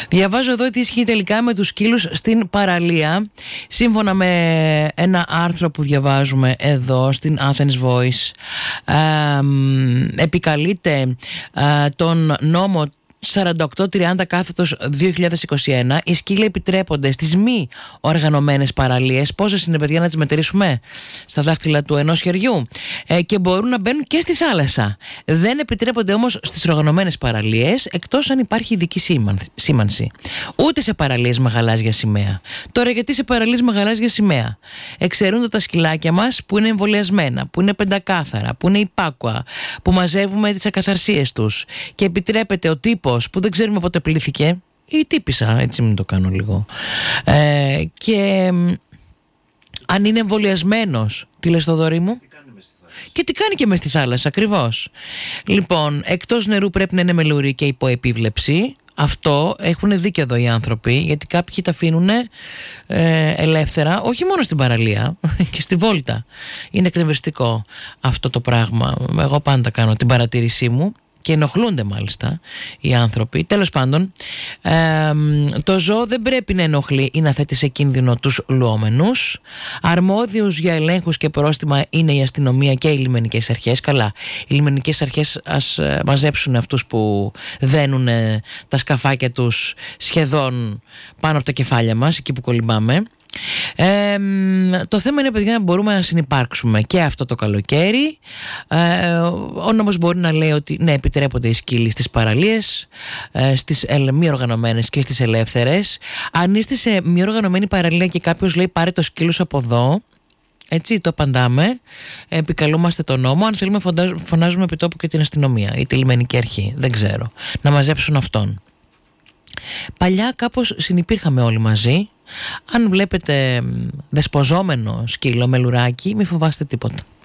Διαβάζω εδώ τι ισχύει τελικά με τους σκύλους στην παραλία. Σύμφωνα με ένα άρθρο που διαβάζουμε εδώ στην Athens Voice, επικαλείται τον νόμο 4830/2021. Οι σκύλοι επιτρέπονται στις μη οργανωμένες παραλίες. Πόσες είναι, παιδιά, να τις μετρήσουμε στα δάχτυλα του ενός χεριού? Και μπορούν να μπαίνουν και στη θάλασσα. Δεν επιτρέπονται όμως στις οργανωμένες παραλίες, εκτός αν υπάρχει ειδική σήμανση. Ούτε σε παραλίες με γαλάζια σημαία. Τώρα, γιατί σε παραλίες με γαλάζια σημαία? Εξαιρούνται τα σκυλάκια μας που είναι εμβολιασμένα, που είναι πεντακάθαρα, που είναι υπάκουα, που μαζεύουμε τις ακαθαρσίες τους, και επιτρέπεται ο τύπος που δεν ξέρουμε πότε πλήθηκε, ή τύπησα, έτσι μην το κάνω λίγο, και αν είναι εμβολιασμένος, τι λες, Θοδωρή μου? Και τι κάνει και μες στη θάλασσα, ακριβώς. Λοιπόν, εκτός νερού πρέπει να είναι με λουρί και υπό επίβλεψη. Αυτό έχουν δίκιο εδώ οι άνθρωποι, γιατί κάποιοι τα αφήνουν ελεύθερα, όχι μόνο στην παραλία, και στη βόλτα. Είναι εκνευριστικό αυτό το πράγμα. Εγώ πάντα κάνω την παρατήρησή μου και ενοχλούνται μάλιστα οι άνθρωποι. Τέλος πάντων, το ζώο δεν πρέπει να ενοχλεί ή να θέτει σε κίνδυνο τους λουόμενους. Αρμόδιους για ελέγχους και πρόστιμα είναι η αστυνομία και οι λιμενικές αρχές. Καλά, οι λιμενικές αρχές ας μαζέψουν αυτούς που δένουν τα σκαφάκια τους σχεδόν πάνω από τα κεφάλια μας, εκεί που κολυμπάμε. Το θέμα είναι, παιδιά, να μπορούμε να συνυπάρξουμε και αυτό το καλοκαίρι. Ο νόμος μπορεί να λέει ότι ναι, επιτρέπονται οι σκύλοι στις παραλίες, στις μη οργανωμένες και στις ελεύθερες. Αν είστε σε μη οργανωμένη παραλία και κάποιος λέει πάρε το σκύλο σου από εδώ, έτσι το απαντάμε, επικαλούμαστε τον νόμο. Αν θέλουμε φωνάζουμε επιτόπου και την αστυνομία ή τη λιμενική αρχή, δεν ξέρω, να μαζέψουν αυτόν. Παλιά κάπως συνυπήρχαμε όλοι μαζί. Αν βλέπετε δεσποζόμενο σκύλο με λουράκι, μη φοβάστε τίποτα.